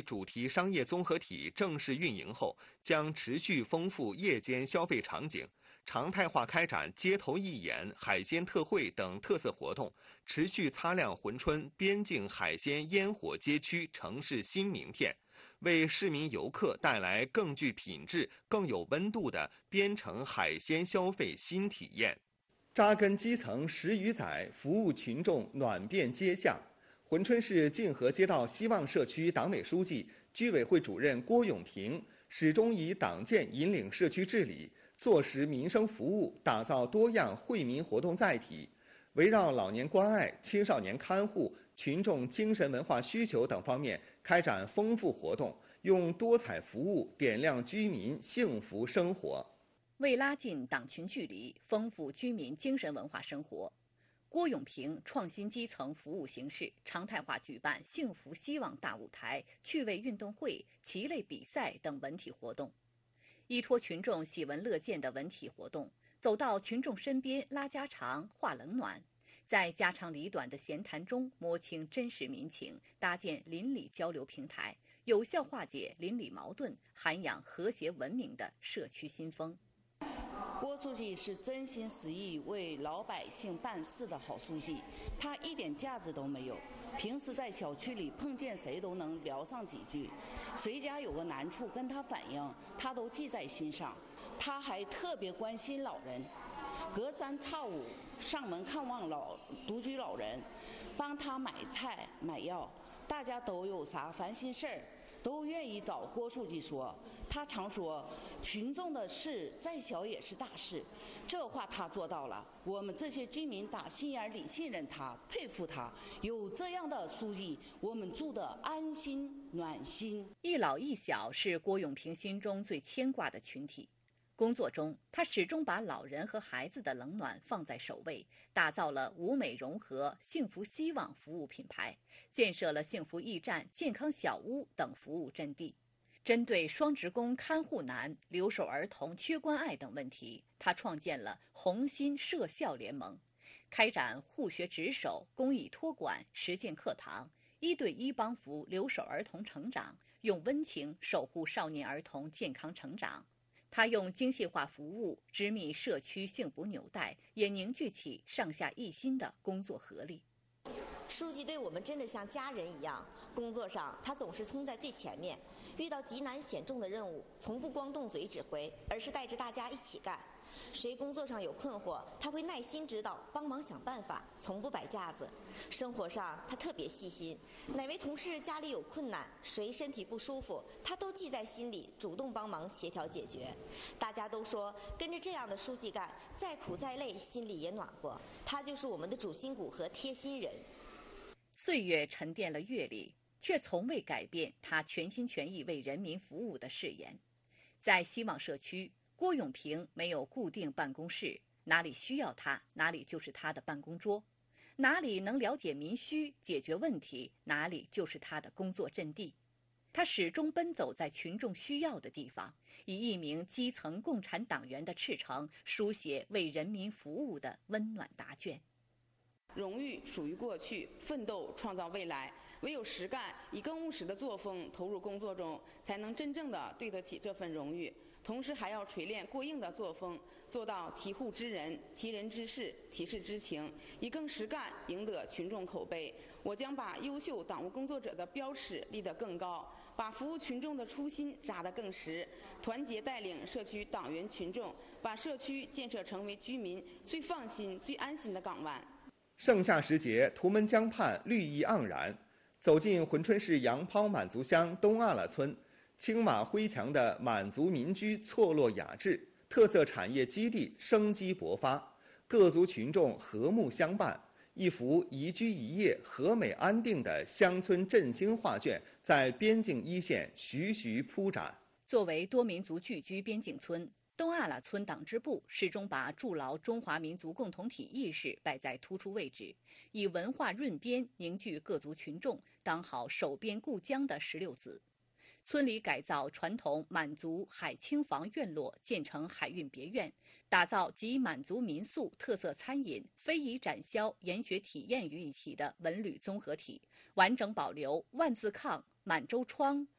主题商业综合体正式运营后，将持续丰富夜间消费场景，常态化开展街头义演、海鲜特惠等特色活动，持续擦亮珲春边境海鲜烟火街区城市新名片，为市民游客带来更具品质、更有温度的边城海鲜消费新体验。扎根基层10余载，服务群众暖变街巷。珲春市泾河街道希望社区党委书记、居委会主任郭永平始终以党建引领社区治理，做实民生服务，打造多样惠民活动载体，围绕老年关爱、青少年看护、群众精神文化需求等方面开展丰富活动，用多彩服务点亮居民幸福生活。 为拉近党群距离，丰富居民精神文化生活，郭永平创新基层服务形式，常态化举办幸福希望大舞台、趣味运动会、棋类比赛等文体活动，依托群众喜闻乐见的文体活动，走到群众身边拉家常、话冷暖，在家长里短的闲谈中摸清真实民情，搭建邻里交流平台，有效化解邻里矛盾，涵养和谐文明的社区新风。 郭书记是真心实意为老百姓办事的好书记，他一点架子都没有，平时在小区里碰见谁都能聊上几句，谁家有个难处跟他反映，他都记在心上。他还特别关心老人，隔三差五上门看望独居老人，帮他买菜买药，大家都有啥烦心事儿都愿意找郭书记说。他常说，群众的事再小也是大事，这话他做到了。我们这些居民打心眼里信任他，佩服他。有这样的书记，我们住得安心暖心。 一老一小是郭永平心中最牵挂的群体。工作中，他始终把老人和孩子的冷暖放在首位，打造了五美融合、幸福希望服务品牌，建设了幸福驿站、健康小屋等服务阵地。针对双职工看护难、留守儿童缺关爱等问题，他创建了红心社校联盟，开展护学值守、公益托管、实践课堂，1对1帮扶留守儿童成长，用温情守护少年儿童健康成长。他用精细化服务织密社区幸福纽带，也凝聚起上下一心的工作合力。 书记对我们真的像家人一样，工作上他总是冲在最前面，遇到极难险重的任务，从不光动嘴指挥，而是带着大家一起干。谁工作上有困惑，他会耐心指导，帮忙想办法，从不摆架子。生活上他特别细心，哪位同事家里有困难，谁身体不舒服，他都记在心里，主动帮忙协调解决。大家都说跟着这样的书记干，再苦再累心里也暖和。他就是我们的主心骨和贴心人。 岁月沉淀了阅历，却从未改变他全心全意为人民服务的誓言。在希望社区，郭永平没有固定办公室，哪里需要他，哪里就是他的办公桌；哪里能了解民需、解决问题，哪里就是他的工作阵地。他始终奔走在群众需要的地方，以一名基层共产党员的赤诚，书写为人民服务的温暖答卷。 荣誉属于过去，奋斗创造未来。唯有实干，以更务实的作风投入工作中，才能真正的对得起这份荣誉。同时还要锤炼过硬的作风，做到提户知人、提人之事、提事之情，以更实干赢得群众口碑。我将把优秀党务工作者的标尺立得更高，把服务群众的初心扎得更实，团结带领社区党员群众，把社区建设成为居民最放心、最安心的港湾。 盛夏时节，图们江畔绿意盎然。走进珲春市杨抛满族乡东阿拉村，青瓦灰墙的满族民居错落雅致，特色产业基地生机勃发，各族群众和睦相伴，一幅宜居宜业、和美安定的乡村振兴画卷在边境一线徐徐铺展。 作为多民族聚居边境村，东阿拉村党支部始终把筑牢中华民族共同体意识摆在突出位置，以文化润边凝聚各族群众，当好守边固疆的石榴子。村里改造传统满族海青房院落，建成海韵别院，打造集满族民宿、特色餐饮、非遗展销、研学体验于一体的文旅综合体，完整保留万字炕、满洲窗、